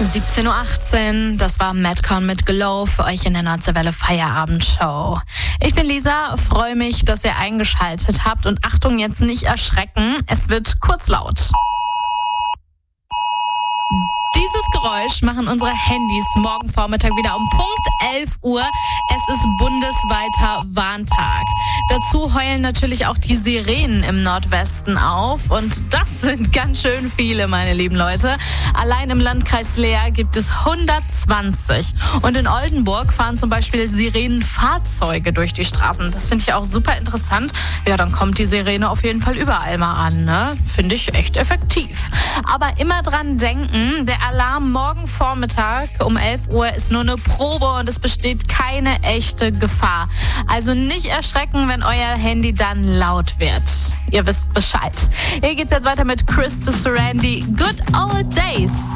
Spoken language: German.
17:18 Uhr, das war Madcon mit Glow für euch in der Nordseewelle Feierabendshow. Ich bin Lisa, freue mich, dass ihr eingeschaltet habt und Achtung, jetzt nicht erschrecken, es wird kurz laut. Dieses Geräusch machen unsere Handys morgen Vormittag wieder um Punkt 11 Uhr. Es ist bundesweiter Warntag. Dazu heulen natürlich auch die Sirenen im Nordwesten auf. Und das sind ganz schön viele, meine lieben Leute. Allein im Landkreis Leer gibt es 120. Und in Oldenburg fahren zum Beispiel Sirenenfahrzeuge durch die Straßen. Das finde ich auch super interessant. Ja, dann kommt die Sirene auf jeden Fall überall mal an, ne? Finde ich echt effektiv. Aber immer dran denken, der Alarm morgen Vormittag um 11 Uhr ist nur eine Probe und es besteht keine echte Gefahr. Also nicht erschrecken, wenn euer Handy dann laut wird. Ihr wisst Bescheid. Hier geht's jetzt weiter mit Chris de Surrandy. Good Old Days.